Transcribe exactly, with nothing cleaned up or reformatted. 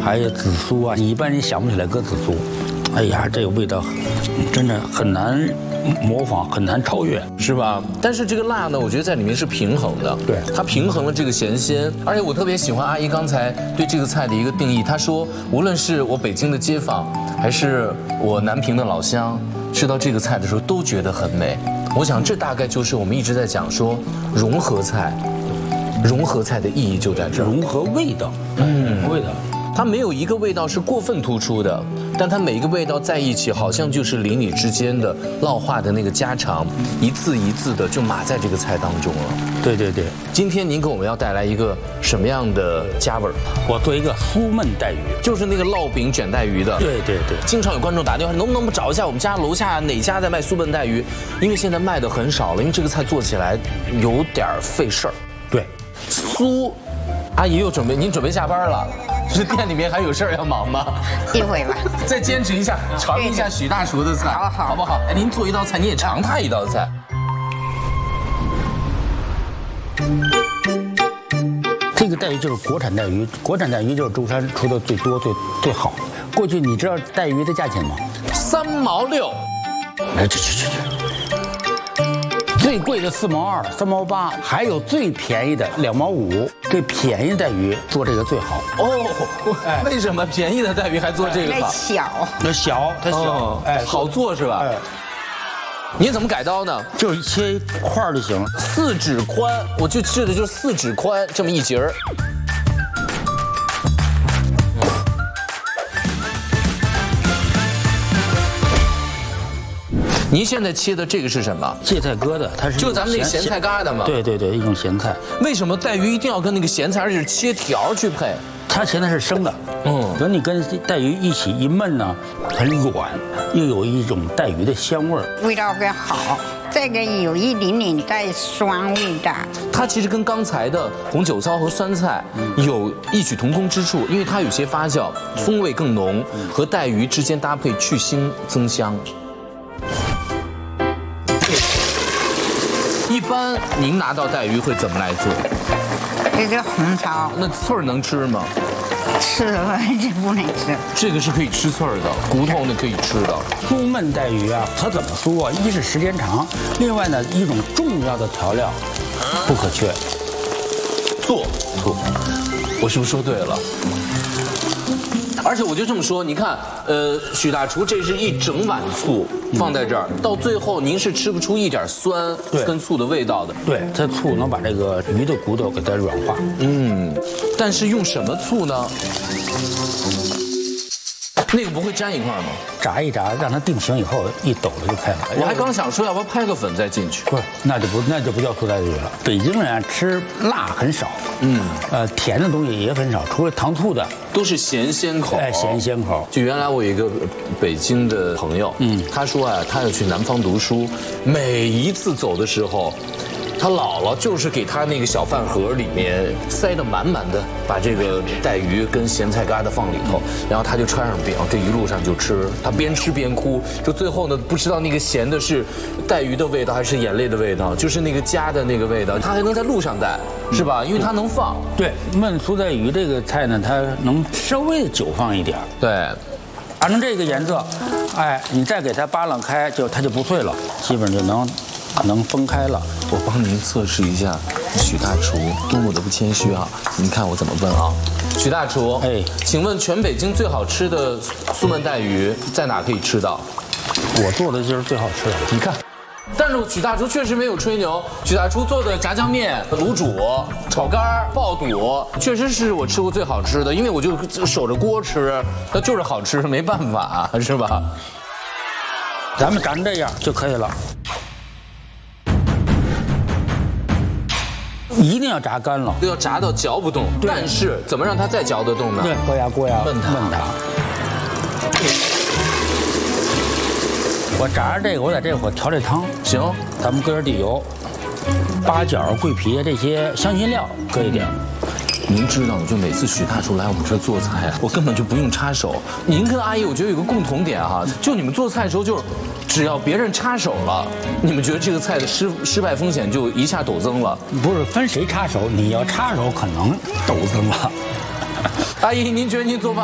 还有紫苏啊，一般人想不起来个紫苏。哎呀，这个味道真的很难模仿，很难超越， 是吧？但是这个辣呢，我觉得在里面是平衡的， 对， 它平衡了这个咸鲜。而且我特别喜欢阿姨刚才对这个菜的一个定义，她说，无论是我北京的街坊，还是我南平的老乡，吃到这个菜的时候都觉得很美。我想这大概就是我们一直在讲说融合菜，融合菜的意义就在这儿， 融合味道，嗯，味道。 它没有一个味道是过分突出的，但它每一个味道在一起，好像就是邻里之间的烙化的那个家常，一字一字的就码在这个菜当中了。 对对对， 今天您给我们要带来一个什么样的家味儿？ 我做一个酥焖带鱼， 就是那个烙饼卷带鱼的。 对对对， 经常有观众打电话，能不能找一下我们家楼下哪家在卖酥焖带鱼？因为现在卖的很少了，因为这个菜做起来有点费事儿。 对， 酥，阿姨又准备，您准备下班了？是店里面还有事儿要忙吗？ 一会吧。 再坚持一下，尝一下许大厨的菜， 好好， 好不好？哎，您做一道菜，你也尝他一道菜。 这个带鱼就是国产带鱼，国产带鱼就是舟山出的最多、最最好。过去你知道带鱼的价钱吗？ 三毛六。 哎，去去去去。最贵的四毛二、三毛八，还有最便宜的两毛五。最便宜的带鱼做这个最好。 哦，哎，为什么便宜的带鱼还做这个好？ 那小， 那小，它小， 哦、哎，好做是吧？哎，你怎么改刀呢？ 就是切一块儿就行了， 四指宽，我就吃的就是四指宽这么一截儿。您现在切的这个是什么？ 芥菜疙瘩，它是就咱们那个咸菜疙瘩嘛。 对对对，一种咸菜。 为什么带鱼一定要跟那个咸菜，而且是切条去配？ 它咸菜是生的，嗯，等你跟带鱼一起一焖呢，很软，又有一种带鱼的香味儿， 味道更好。这个有一点点带酸味的。 它其实跟刚才的红酒糟和酸菜有异曲同工之处，因为它有些发酵，风味更浓，和带鱼之间搭配去腥增香。一般您拿到带鱼会怎么来做？ 这个红烧， 那刺儿能吃吗？ 吃了就不能吃。 这个是可以吃刺儿的，骨头呢可以吃的。 酥焖带鱼啊，它怎么酥啊？一是时间长，另外呢，一种重要的调料不可缺， 醋。醋，我是不是说对了？而且我就这么说，你看，呃，许大厨这是一整碗醋放在这儿，到最后您是吃不出一点酸跟醋的味道的。 对，这醋能把这个鱼的骨头给它软化。 嗯，但是用什么醋呢？那个不会粘一块吗？ 炸一炸，让它定型以后，一抖了就开了。 我还刚想说，要不要拍个粉再进去？ 不是，那就不那就不叫醋带鱼了。北京人吃辣很少，嗯，呃，甜的东西也很少，除了糖醋的， 都是咸鲜口。 哎，咸鲜口。 就原来我有一个北京的朋友，嗯，他说啊，他要去南方读书，每一次走的时候。他姥姥就是给他那个小饭盒里面塞得满满的，把这个带鱼跟咸菜疙瘩放里头，然后他就穿上饼，这一路上就吃。他边吃边哭，就最后呢，不知道那个咸的是带鱼的味道还是眼泪的味道，就是那个家的那个味道。他还能在路上带，是吧？因为它能放。 对，焖酥带鱼这个菜呢，它能稍微的久放一点。 对， 按成这个颜色，哎，你再给它扒拉开，就它就不脆了，基本就能。能分开了， 我帮您测试一下许大厨多么的不谦虚啊！您看我怎么问啊？许大厨，哎，请问全北京最好吃的酥焖带鱼在哪可以吃到？ 我做的就是最好吃的， 你看。但是许大厨确实没有吹牛，许大厨做的炸酱面、卤煮、炒肝、爆肚，确实是我吃过最好吃的，因为我就守着锅吃，它就是好吃，没办法，是吧？ 咱们炸成这样就可以了。一定要炸干了， 要炸到嚼不动。但是怎么让它再嚼得动呢？ 对，高压锅呀， 焖它。焖它。 我炸着这个，我在这火调这汤。 行， 咱们搁点地油，八角、桂皮这些香辛料搁一点。 您知道，就每次许大厨来我们这做菜啊，我根本就不用插手。您跟阿姨，我觉得有个共同点哈，就你们做菜的时候，就是只要别人插手了，你们觉得这个菜的失失败风险就一下陡增了。 不是分谁插手，你要插手可能陡增了。 阿姨，您觉得您做饭？